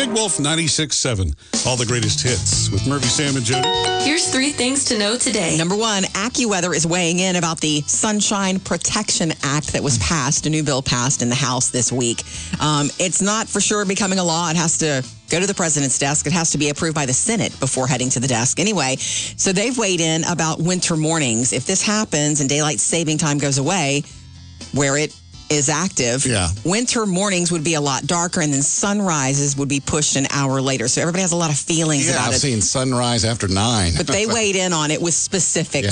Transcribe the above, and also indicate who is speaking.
Speaker 1: Big Wolf 96.7. All the greatest hits with Murphy, Sam, and Jody.
Speaker 2: Here's 3 things to know today.
Speaker 3: Number 1, AccuWeather is weighing in about the Sunshine Protection Act that was passed, a new bill passed in the House this week. It's not for sure becoming a law. It has to go to the president's desk. It has to be approved by the Senate before heading to the desk. Anyway, so they've weighed in about winter mornings. If this happens and daylight saving time goes away, where it is active, winter mornings would be a lot darker, and then sunrises would be pushed an hour later. So everybody has a lot of feelings about it.
Speaker 4: I've seen sunrise after 9.
Speaker 3: But they weighed in on it with specifics.